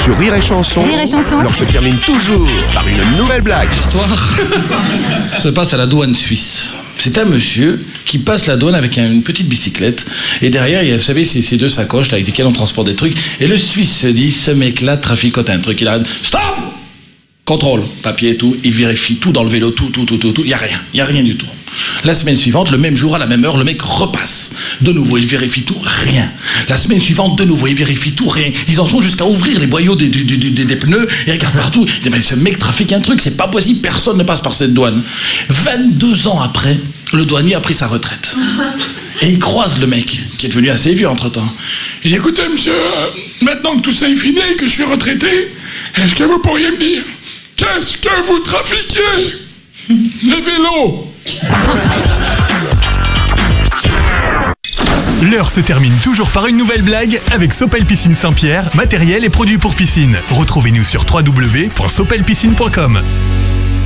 Sur Rire et Chanson, Rire et Chanson. l'heure se termine toujours par une nouvelle blague. L'histoire se passe à la douane suisse. C'est un monsieur qui passe la douane avec une petite bicyclette. Et derrière, il y a, vous savez, ces deux sacoches là, avec lesquelles on transporte des trucs. Et le Suisse se dit, ce mec-là traficote un truc. Il arrête. Stop! Contrôle, papier et tout. Il vérifie tout dans le vélo, tout. Il n'y a rien du tout. La semaine suivante, le même jour, à la même heure, le mec repasse. De nouveau, il vérifie tout, rien. La semaine suivante, de nouveau, il vérifie tout, rien. Ils en sont jusqu'à ouvrir les boyaux des pneus et regardent partout. Ils disent, mais ce mec trafique un truc, c'est pas possible, personne ne passe par cette douane. 22 ans après, le douanier a pris sa retraite. Et il croise le mec, qui est devenu assez vieux entre-temps. Il dit, écoutez, monsieur, maintenant que tout ça est fini et que je suis retraité, est-ce que vous pourriez me dire, qu'est-ce que vous trafiquez? Les vélos. L'heure se termine toujours par une nouvelle blague avec Sopel Piscine Saint-Pierre, matériel et produits pour piscine. Retrouvez-nous sur www.sopelpiscine.com.